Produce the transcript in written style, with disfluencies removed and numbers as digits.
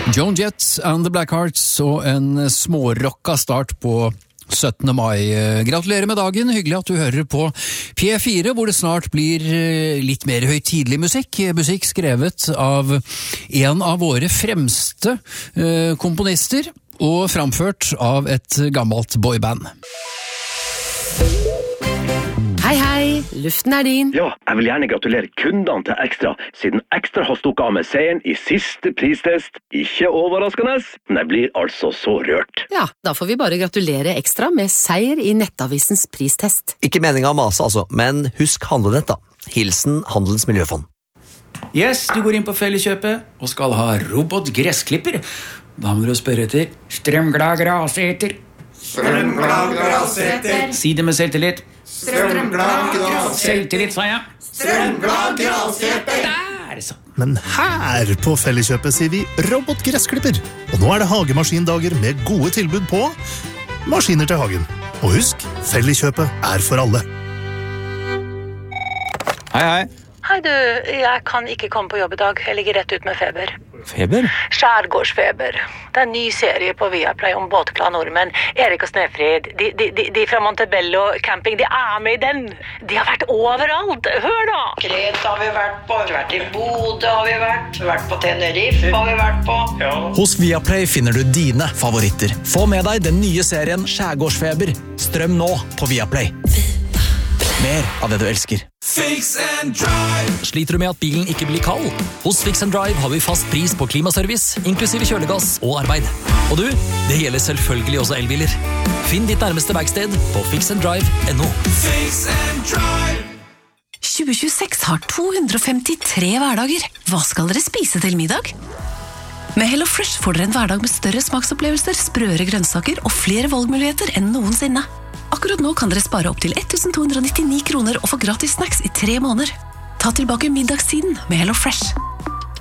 Joan Jett and the Blackhearts og en smårocka start på 17. mai. Gratulerer med dagen, hyggelig at du hører på P4, hvor det snart blir litt mer høytidelig musikk. Musikk skrevet av en av våre fremste komponister, og framført av et gammelt boyband. Hei, hei, luften din. Ja, jeg vil gjerne gratulere kundene til Ekstra, siden Ekstra har stukket av med seieren i siste pristest. Ikke overraskende, men jeg blir altså så rørt. Ja, da får vi bare gratulere Ekstra med seier i Nettavisens pristest. Ikke meningen å mase altså, men husk handlenett da. Hilsen Handelens Miljøfond. Yes, du går inn på Felleskjøpet og skal ha robotgressklipper. Da må du spørre etter strømglad graseter. Strømglad graseter. Si det med selvtillit. Strømglad graseter. Selvtillit, sa jeg. Strømglad graseter. Der, så. Men her på Felleskjøpet sier vi robotgressklipper. Og nå er det hagemaskindager med gode tilbud på maskiner til hagen. Og husk, Felleskjøpet er for alle. Hei, hei. Hei du, jeg kan ikke komme på jobb i dag. Jeg ligger rett ut med feber. Feber? Skjærgårdsfeber. Det er en ny serie på Viaplay om båtglade nordmenn. Erik og Snefrid, de fra Montebello camping, de er med i den. De har vært overalt. Hør da! Kreta har vi vært på, vi har vært i Bodø har vi vært på Tenerife har vi vært på. Ja. Hos Viaplay finner du dine favoritter. Få med deg den nye serien Skjærgårdsfeber. Strøm nå på Viaplay. Mer av det du elsker. Fix and Drive. Sliter du med at bilen ikke blir kald? Hos Fix and Drive har vi fast pris på klimaservice, inklusive kjølegass og arbeid. Og du, det gjelder selvfølgelig også elbiler. Finn ditt nærmeste verksted på fixanddrive.no. Fix and Drive. 2026 har 253 hverdager. Hva skal dere spise til middag? Med Hello Fresh får dere en hverdag med større smaksopplevelser, sprøere grønnsaker og flere valgmuligheter enn noensinne. Akkurat nå kan dere spare opp til 1299 kroner og få gratis snacks i 3 måneder. Ta tilbake middagstiden med Hello Fresh.